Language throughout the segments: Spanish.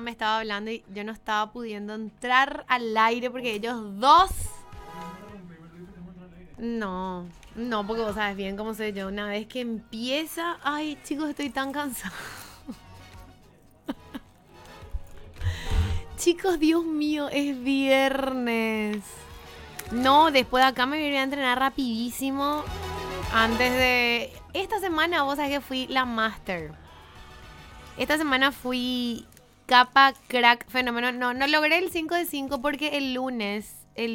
me estaba hablando y yo no estaba pudiendo entrar al aire porque ellos dos... No, no, porque vos sabes bien cómo soy yo. Una vez que empieza... Ay, chicos, estoy tan cansada. Chicos, Dios mío, es viernes. No, después de acá me voy a entrenar rapidísimo. Antes de... Esta semana, vos sabés que fui la Master. Esta semana fui capa, crack, fenómeno. No logré el 5 de 5 porque el lunes...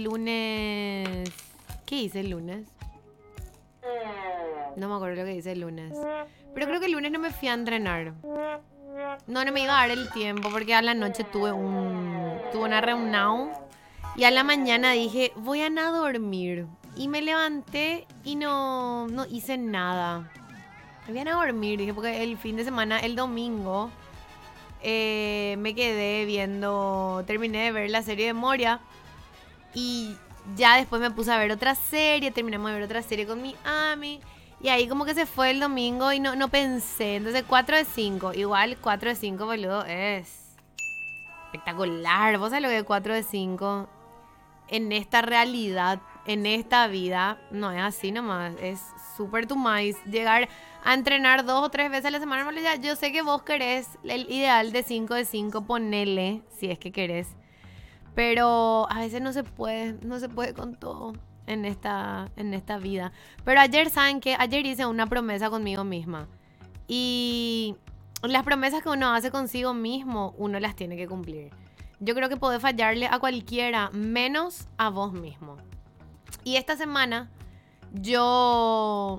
¿Qué hice el lunes? No me acuerdo lo que hice el lunes. Pero creo que el lunes no me fui a entrenar. No me iba a dar el tiempo porque a la noche tuve una reunión. Y a la mañana dije, voy a nada dormir. Y me levanté y no hice nada. Voy a nada dormir, dije, porque el fin de semana, el domingo, me quedé viendo, terminé de ver la serie de Moria. Y ya después me puse a ver otra serie, terminamos de ver otra serie con mi Ami. Y ahí como que se fue el domingo y no pensé. Entonces 4 de 5, igual 4 de 5, boludo, es espectacular. ¿Vos sabés lo que es 4 de 5? En esta realidad, en esta vida, no es así nomás. Es súper tumáis. Llegar a entrenar 2 o 3 veces a la semana. Yo sé que vos querés el ideal de 5 de 5, ponele, si es que querés. Pero a veces no se puede con todo en esta vida. Pero ayer, ¿saben qué? Ayer hice una promesa conmigo misma. Y las promesas que uno hace consigo mismo, uno las tiene que cumplir. Yo creo que podés fallarle a cualquiera, menos a vos mismo. Y esta semana yo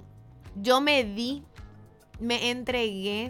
me entregué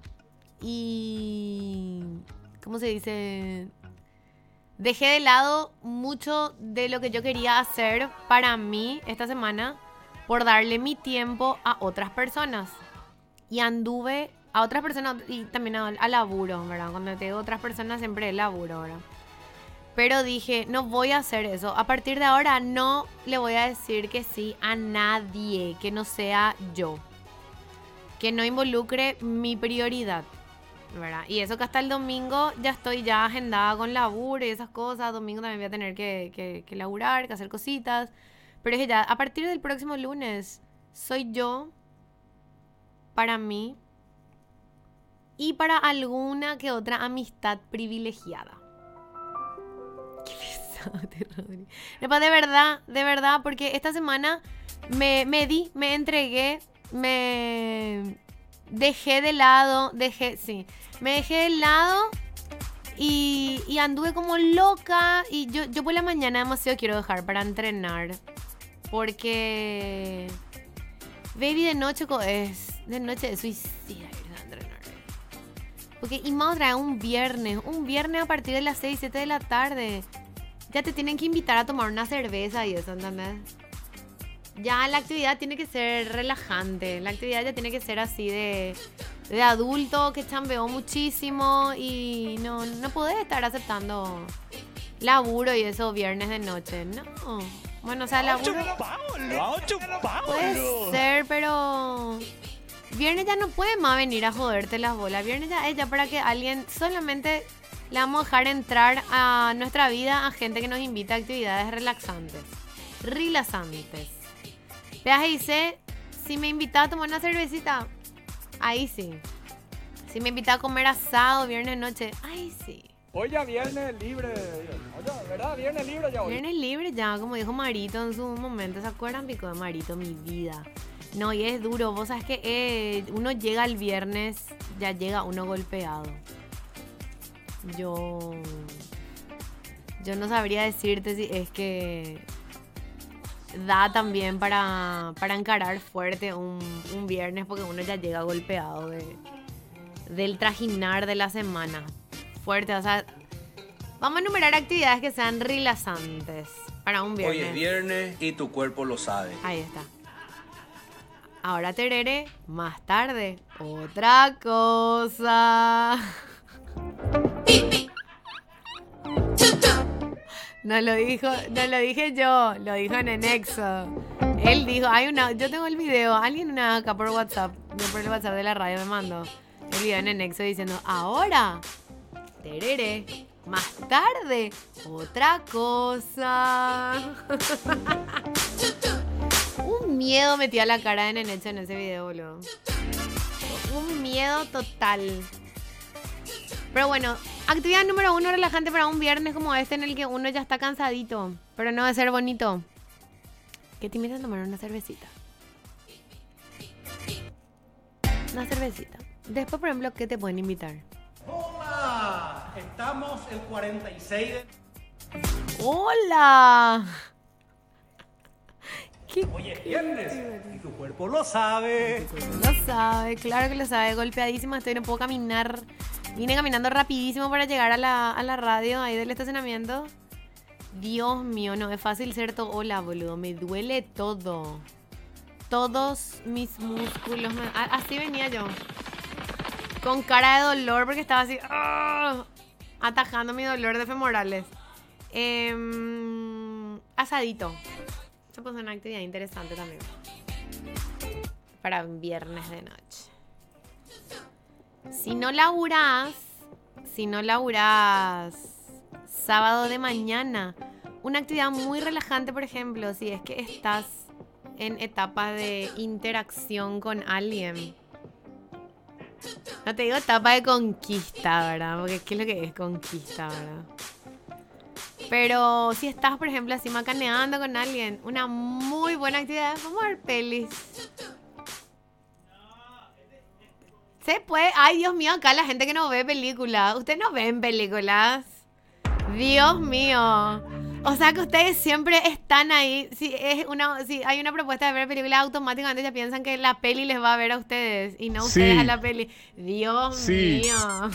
y... ¿Cómo se dice? Dejé de lado mucho de lo que yo quería hacer para mí esta semana por darle mi tiempo a otras personas. Y anduve a otras personas y también a laburo, ¿verdad? Cuando te digo otras personas siempre es laburo, ¿verdad? Pero dije, no voy a hacer eso. A partir de ahora no le voy a decir que sí a nadie que no sea yo. Que no involucre mi prioridad, ¿verdad? Y eso que hasta el domingo ya estoy ya agendada con laburo y esas cosas. Domingo también voy a tener que laburar, que hacer cositas. Pero es que ya a partir del próximo lunes soy yo para mí y para alguna que otra amistad privilegiada. Qué pesado, Rodri. Después de verdad, porque esta semana me entregué, me dejé de lado, me dejé de lado y anduve como loca. Y yo por la mañana demasiado quiero dejar para entrenar. Porque, baby, de noche es suicida ir a entrenar. Porque, y más otra vez, un viernes a partir de las 6, 7 de la tarde. Ya te tienen que invitar a tomar una cerveza y eso, ¿entendés? Ya la actividad tiene que ser relajante. La actividad ya tiene que ser así de adulto que chambeó muchísimo y no podés estar aceptando laburo y eso viernes de noche. No. Bueno, o sea, laburo puede ser, pero viernes ya no puede más venir a joderte las bolas. Viernes ya es ya para que alguien solamente le vamos a dejar entrar a nuestra vida a gente que nos invita a actividades relaxantes. Veas, dice, si me invitaba a tomar una cervecita, ahí sí. Si me invitaba a comer asado viernes noche, ahí sí. Hoy ya viernes libre. Oye, ¿verdad? Viernes libre ya hoy. Viernes libre ya, como dijo Marito en su momento. ¿Se acuerdan, pico de Marito? Mi vida. No, y es duro. Vos sabés que uno llega el viernes, ya llega uno golpeado. Yo no sabría decirte si es que da también para encarar fuerte un viernes, porque uno ya llega golpeado del trajinar de la semana. Fuerte, o sea, vamos a enumerar actividades que sean relaxantes para un viernes. Hoy es viernes y tu cuerpo lo sabe. Ahí está. Ahora tereré, más tarde, otra cosa. No lo dije yo, lo dijo Nenexo. Él dijo, yo tengo el video, alguien acá por WhatsApp, por el WhatsApp de la radio me mandó el video de Nenexo diciendo, ahora Tereré. Más tarde, otra cosa. Un miedo metí a la cara de Nenecho en ese video, boludo. Un miedo total. Pero bueno, actividad número 1 relajante para un viernes como este en el que uno ya está cansadito, pero no de ser bonito. Que te invitan a tomar una cervecita. Una cervecita. Después, por ejemplo, ¿qué te pueden invitar? ¡Hola! Estamos el 46 de... ¡Hola! ¿Qué? Hoy es viernes y tu cuerpo lo sabe. Lo sabe, claro que lo sabe. Golpeadísima estoy, no puedo caminar. Vine caminando rapidísimo para llegar a la radio ahí del estacionamiento. Dios mío, no es fácil ser todo. Hola, boludo, me duele todo. Todos mis músculos. Así venía yo. Con cara de dolor porque estaba así. Atajando mi dolor de femorales. Asadito. Eso puede ser una actividad interesante también. Para un viernes de noche. Si no laburás sábado de mañana, una actividad muy relajante, por ejemplo, si es que estás en etapa de interacción con alguien. No te digo etapa de conquista, ¿verdad? Porque ¿qué es lo que es conquista, verdad? Pero si estás, por ejemplo, así macaneando con alguien, una muy buena actividad es vamos a ver pelis. Se puede. Ay, Dios mío, acá la gente que no ve películas. ¿Ustedes no ven películas? Dios mío. O sea que ustedes siempre están ahí. Si hay una propuesta de ver películas, automáticamente ya piensan que la peli les va a ver a ustedes y no ustedes a la peli. Dios mío.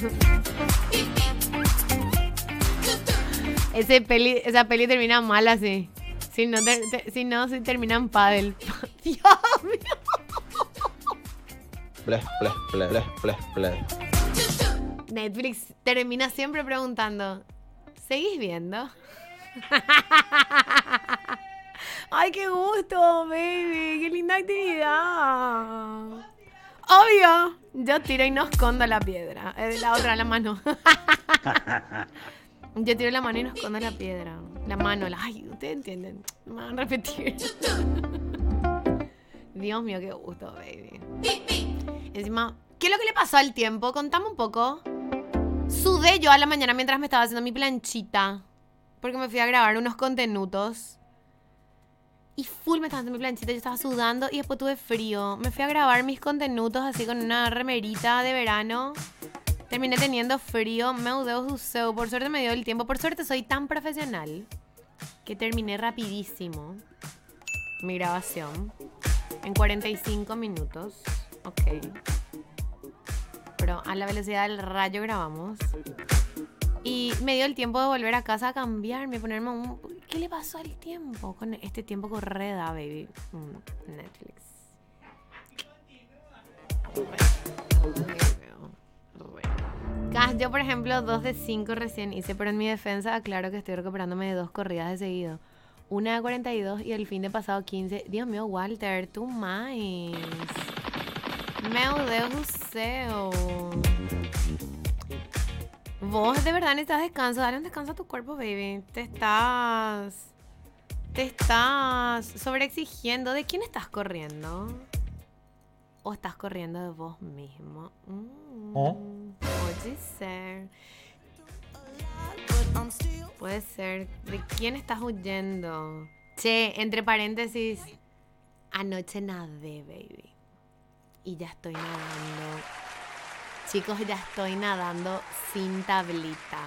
Esa peli termina mal así. Si termina en pádel. Dios mío. Netflix termina siempre preguntando, ¿seguís viendo? Ay, qué gusto, baby. Qué linda actividad. Obvio, yo tiro y no escondo la piedra. La otra, la mano. Yo tiro la mano y no escondo la piedra. La mano, ay, ustedes entienden. Me van a repetir. Dios mío, qué gusto, baby. Encima, ¿qué es lo que le pasó al tiempo? Contame un poco. Sudé yo a la mañana mientras me estaba haciendo mi planchita. Porque me fui a grabar unos contenutos. Y full me estaba haciendo mi planchita. Yo estaba sudando y después tuve frío. Me fui a grabar mis contenutos así con una remerita de verano. Terminé teniendo frío. Meu Deus do céu. Por suerte me dio el tiempo. Por suerte soy tan profesional que terminé rapidísimo mi grabación. En 45 minutos. Ok. Pero a la velocidad del rayo grabamos. Y me dio el tiempo de volver a casa a cambiarme, ponerme un... ¿Qué le pasó al tiempo? Con este tiempo correda, baby. Netflix. Yo, por ejemplo, 2 de 5 recién hice, pero en mi defensa aclaro que estoy recuperándome de 2 corridas de seguido. Una de 42 y el fin de pasado 15. Dios mío, Walter, tú más. Meu Deus do céu. Vos de verdad necesitas descanso. Dale un descanso a tu cuerpo, baby. Te estás sobreexigiendo. ¿De quién estás corriendo? ¿O estás corriendo de vos mismo? Puede ser. Puede ser. ¿De quién estás huyendo? Che, entre paréntesis, anoche nadé, baby. Y ya estoy nadando. Chicos, ya estoy nadando sin tablita.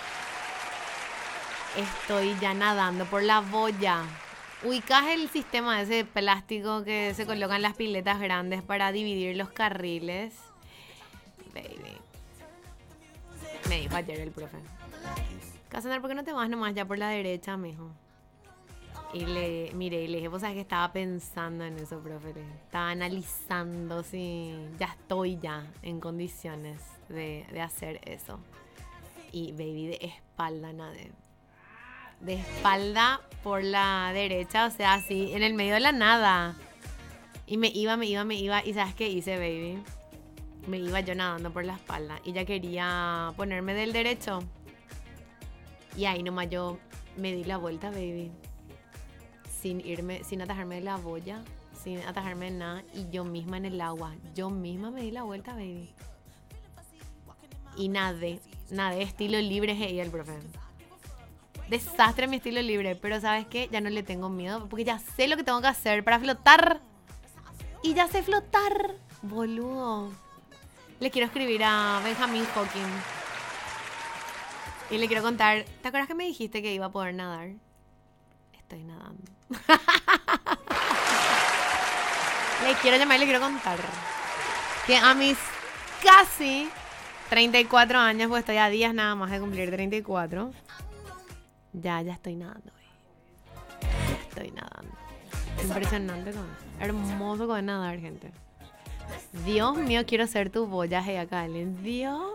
Estoy ya nadando por la boya. ¿Ubicás el sistema ese de plástico que se colocan las piletas grandes para dividir los carriles? Baby. Me dijo ayer el profe. Cassandra, ¿por qué no te vas nomás ya por la derecha, mijo? Y le miré y le dije, vos sabés que estaba pensando en eso, profe. Estaba analizando si ya estoy en condiciones de hacer eso. Y baby, de espalda nadé. De espalda por la derecha, o sea, así, en el medio de la nada. Y me iba. ¿Y sabes qué hice, baby? me iba yo nadando por la espalda y ya quería ponerme del derecho. Y ahí nomás yo me di la vuelta, baby. Sin atajarme de la boya, sin atajarme de nada. Y yo misma en el agua. Yo misma me di la vuelta, baby. Y nadé estilo libre, hey, el profe. Desastre mi estilo libre, pero ¿sabes qué? Ya no le tengo miedo porque ya sé lo que tengo que hacer para flotar. Y ya sé flotar, boludo. Le quiero escribir a Benjamin Hawking. Y le quiero contar, ¿te acuerdas que me dijiste que iba a poder nadar? Estoy nadando. Le quiero llamar y le quiero contar que a mis casi 34 años, pues estoy a días nada más de cumplir 34. Ya estoy nadando. Ya estoy nadando. Impresionante con eso. Hermoso con nadar, gente. Dios mío, quiero ser tu boyaje acá, Ellen. Dios,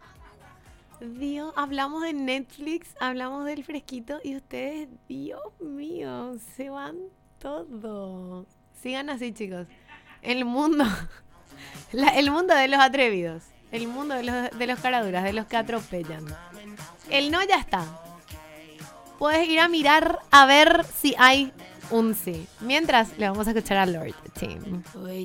hablamos de Netflix, hablamos del fresquito y ustedes, Dios mío, se van todo. Sigan así, chicos. El mundo, el mundo de los atrevidos, el mundo de los caraduras, de los que atropellan. El no ya está. Puedes ir a mirar a ver si hay un sí. Mientras le vamos a escuchar a Lord Team.